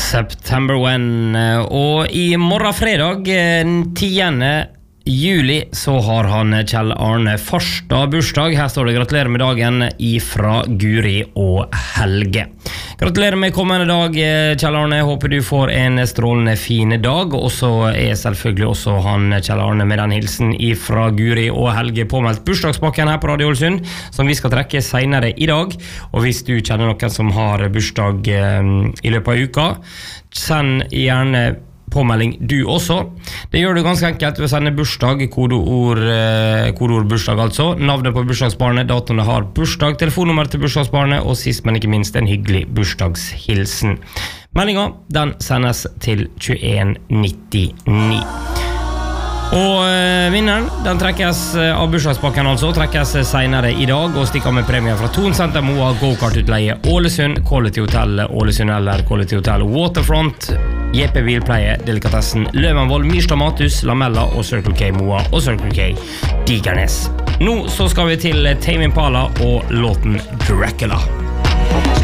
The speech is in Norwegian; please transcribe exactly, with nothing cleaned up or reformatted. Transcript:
September When. Og i morgen fredag tiende juli så har han Kjell Arne Farstad bursdag. Her står det gratulerer med dagen ifra Guri og Helge. Gratulerer med kommende dag, Kjell Arne. Håper du får en strålende fin dag. Og så er selvfølgelig også han Kjell Arne med den hilsen ifra Guri og Helge påmeldt bursdagspakken her på Radio Ålesund, som vi skal trekke senere i dag. Og hvis du kjenner noen som har bursdag eh, i løpet av uka, send gjerne påmelding du også. Det gjør du ganske enkelt ved å sende bursdag, kodeord, eh, kodeord bursdag altså, navnet på bursdagsbarnet, datoen det har bursdag, telefonnummer til bursdagsbarnet, og sist men ikke minst en hyggelig bursdagshilsen. Meldingen, den sendes til tjueen nittini. Og eh, vinneren, den trekkes av bursdagspakken altså, trekkes senere i dag, og stikker med premier fra Thon Center Moa, Go-Kart-utleie Ålesund, Quality Hotel Ålesund eller Quality Hotel Waterfront, J P Bilpleie, Delikatessen, Løvenvoll, Myrstad Mathus, Lamella og Circle K Moa og Circle K Digernes. Nå så skal vi til Tame Impala og låten Dracula.